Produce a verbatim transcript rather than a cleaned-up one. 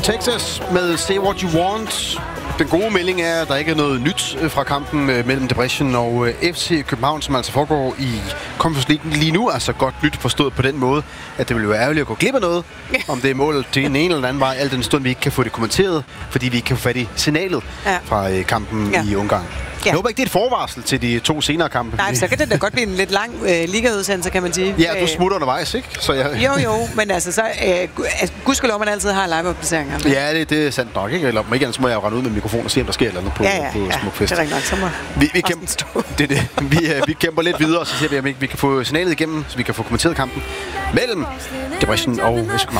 Texas med Say What You Want. Den gode melding er, at der ikke er noget nyt fra kampen mellem Debrecen og F C København, som altså foregår i Conference League lige nu. Altså godt nyt forstået på den måde, at det vil være ærgerligt at gå glip af noget, om det er målet til en ene eller anden vej, al den stund vi ikke kan få det kommenteret, fordi vi ikke kan få fat i signalet ja. fra kampen ja. i Ungarn. Ja. Jeg håber ikke, det er et forvarsel til de to senere kampe. Nej, så kan det da godt blive en lidt lang øh, ligaudsendelse, kan man sige. Ja, du smutter undervejs, ikke? Så jeg... Jo, jo, men altså, så øh, gudskelov, man altid har live-opplaceringer. Ja, det, det er sandt nok, ikke? Eller om ikke andet, så må jeg rende ud med mikrofon og se, om der sker et eller andet på, ja, ja, på ja. Smukfest. Det er rigtig nok, så må vi, vi, kæmper, det, det. Vi, uh, vi kæmper lidt videre, og så ser vi, om ikke vi kan få signalet igennem, så vi kan få kommenteret kampen mellem Debrecen og F C København.